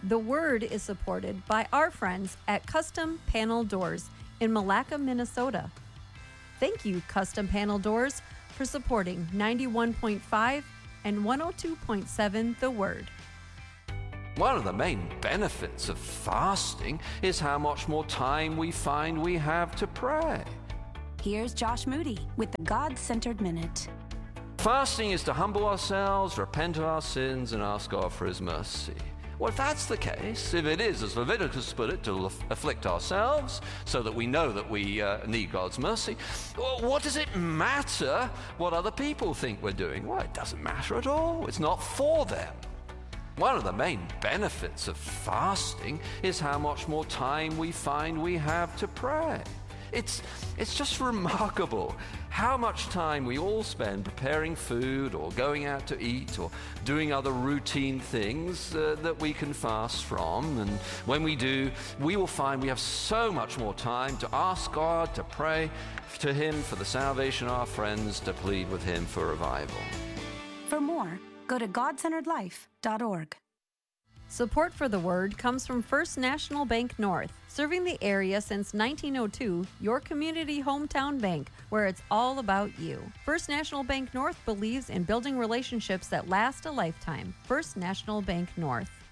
The Word is supported by our friends at Custom Panel Doors in Malacca, Minnesota. Thank you, Custom Panel Doors, for supporting 91.5 and 102.7 The Word. One of the main benefits of fasting is how much more time we find we have to pray. Here's Josh Moody with the God-Centered Minute. Fasting is to humble ourselves, repent of our sins, and ask God for His mercy. Well, if that's the case, if it is, as Leviticus put it, to afflict ourselves so that we know that we need God's mercy, well, what does it matter what other people think we're doing? Well, it doesn't matter at all. It's not for them. One of the main benefits of fasting is how much more time we find we have to pray. It's just remarkable how much time we all spend preparing food or going out to eat or doing other routine things that we can fast from. And when we do, we will find we have so much more time to ask God, to pray to Him for the salvation of our friends, to plead with Him for revival. For more, go to godcenteredlife.org. Support for The Word comes from First National Bank North, serving the area since 1902, your community hometown bank, where it's all about you. First National Bank North believes in building relationships that last a lifetime. First National Bank North.